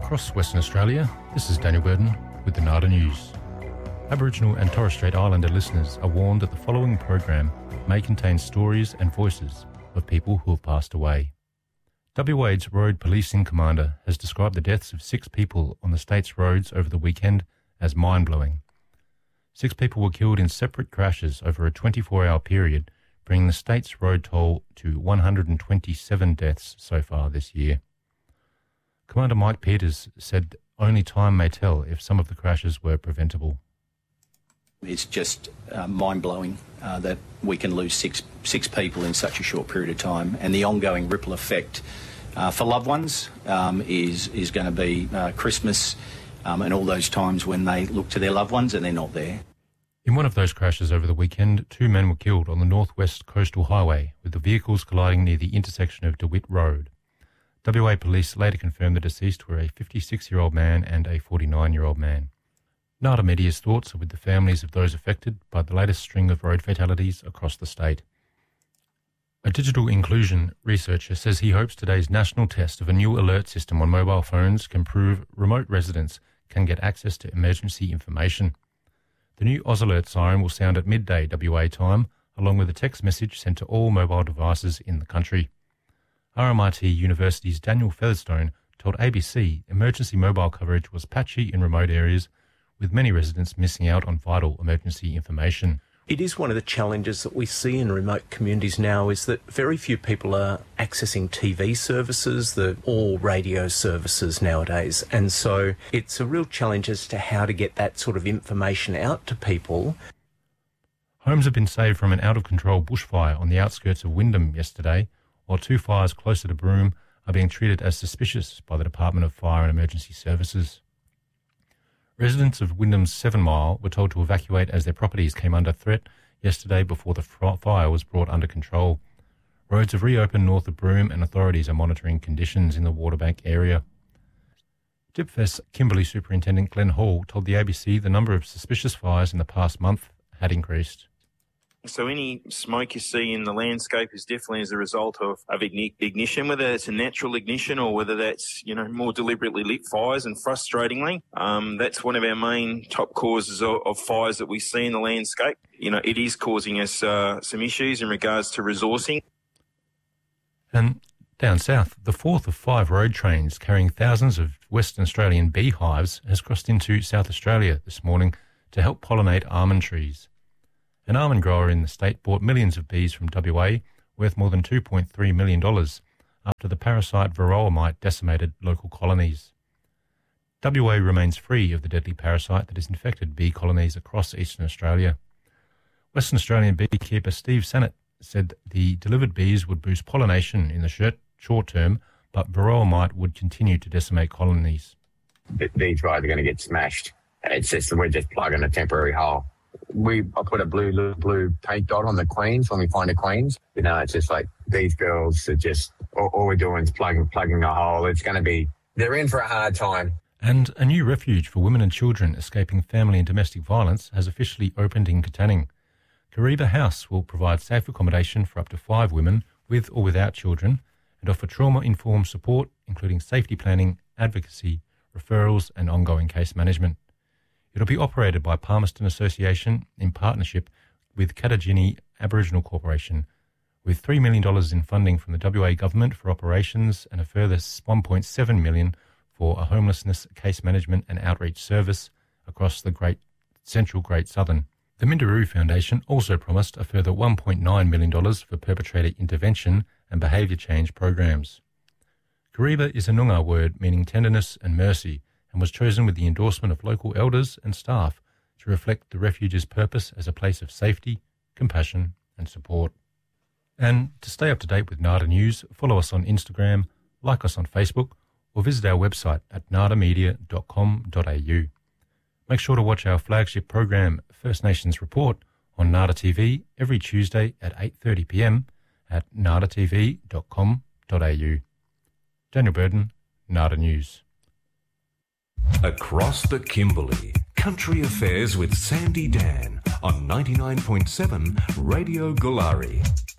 Across Western Australia, this is Daniel Burton with the NADA News. Aboriginal and Torres Strait Islander listeners are warned that the following program may contain stories and voices of people who have passed away. WA's Road Policing Commander has described the deaths of 6 people on the state's roads over the weekend as mind-blowing. 6 people were killed in separate crashes over a 24-hour period, bringing the state's road toll to 127 deaths so far this year. Commander Mike Peters said only time may tell if some of the crashes were preventable. It's just mind-blowing that we can lose six people in such a short period of time, and the ongoing ripple effect for loved ones is going to be Christmas and all those times when they look to their loved ones and they're not there. In one of those crashes over the weekend, 2 men were killed on the Northwest Coastal Highway, with the vehicles colliding near the intersection of DeWitt Road. WA Police later confirmed the deceased were a 56-year-old man and a 49-year-old man. NADA Media's thoughts are with the families of those affected by the latest string of road fatalities across the state. A digital inclusion researcher says he hopes today's national test of a new alert system on mobile phones can prove remote residents can get access to emergency information. The new AusAlert siren will sound at midday WA time, along with a text message sent to all mobile devices in the country. RMIT University's Daniel Featherstone told ABC emergency mobile coverage was patchy in remote areas, with many residents missing out on vital emergency information. It is one of the challenges that we see in remote communities now is that very few people are accessing TV services, all radio services nowadays. And so it's a real challenge as to how to get that sort of information out to people. Homes have been saved from an out-of-control bushfire on the outskirts of Wyndham yesterday, while 2 fires closer to Broome are being treated as suspicious by the Department of Fire and Emergency Services. Residents of Wyndham's 7 Mile were told to evacuate as their properties came under threat yesterday before the fire was brought under control. Roads have reopened north of Broome and authorities are monitoring conditions in the Waterbank area. DIPFES Kimberley Superintendent Glenn Hall told the ABC the number of suspicious fires in the past month had increased. So any smoke you see in the landscape is definitely as a result of ignition, whether it's a natural ignition or whether that's, more deliberately lit fires. And frustratingly, that's one of our main top causes of fires that we see in the landscape. It is causing us some issues in regards to resourcing. And down south, the 4th of 5 road trains carrying thousands of Western Australian beehives has crossed into South Australia this morning to help pollinate almond trees. An almond grower in the state bought millions of bees from WA, worth more than $2.3 million, after the parasite varroa mite decimated local colonies. WA remains free of the deadly parasite that has infected bee colonies across eastern Australia. Western Australian beekeeper Steve Sennett said the delivered bees would boost pollination in the short term, but varroa mite would continue to decimate colonies. These guys are going to get smashed. It's just we're just plugging a temporary hole. I put a blue paint dot on the queens when we find the queens. It's just like these girls are just, all we're doing is plugging a hole. It's going to be, they're in for a hard time. And a new refuge for women and children escaping family and domestic violence has officially opened in Katanning. Kariba House will provide safe accommodation for up to 5 women with or without children and offer trauma-informed support, including safety planning, advocacy, referrals and ongoing case management. It'll be operated by Palmerston Association in partnership with Katagini Aboriginal Corporation, with $3 million in funding from the WA Government for operations and a further $1.7 million for a homelessness case management and outreach service across the Central Great Southern. The Minderoo Foundation also promised a further $1.9 million for perpetrator intervention and behaviour change programs. Kariba is a Noongar word meaning tenderness and mercy, and was chosen with the endorsement of local elders and staff to reflect the refuge's purpose as a place of safety, compassion and support. And to stay up to date with NADA News, follow us on Instagram, like us on Facebook, or visit our website at nadamedia.com.au. Make sure to watch our flagship program, First Nations Report, on NADA TV every Tuesday at 8:30 p.m. at nadatv.com.au. Daniel Burton, NADA News. Across the Kimberley, Country Affairs with Sandy Dan on 99.7 Radio Gulari.